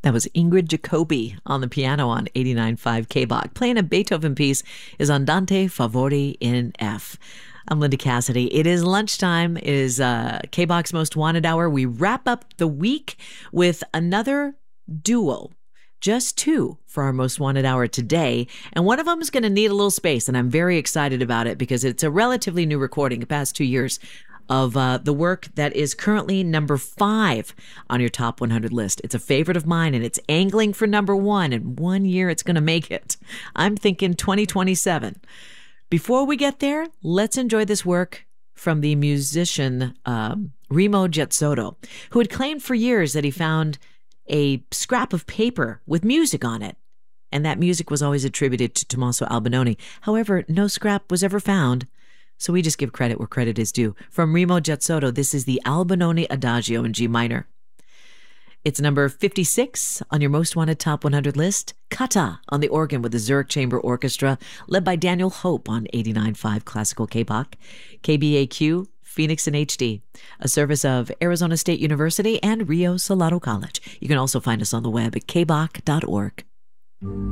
That was Ingrid Jacobi on the piano on 89.5 K-Bach. Playing a Beethoven piece is Andante Favori in F. I'm Linda Cassidy. It is lunchtime. It is K-Bach's Most Wanted Hour. We wrap up the week with another duo. Just two for our Most Wanted Hour today. And one of them is going to need a little space, and I'm very excited about it because it's a relatively new recording, the past 2 years, of the work that is currently number 5 on your top 100 list. It's a favorite of mine, and it's angling for number 1. In 1 year, it's going to make it. I'm thinking 2027. Before we get there, let's enjoy this work from the musician Remo Getsoto, who had claimed for years that he found a scrap of paper with music on it, and that music was always attributed to Tommaso Albinoni. However, no scrap was ever found, so we just give credit where credit is due. From Remo Getsoto, this is the Albinoni Adagio in G minor. It's number 56 on your Most Wanted Top 100 list. Kata on the organ with the Zurich Chamber Orchestra, led by Daniel Hope on 89.5 Classical K-Bach. KBAQ, Phoenix in HD, a service of Arizona State University and Rio Salado College. You can also find us on the web at kbach.org.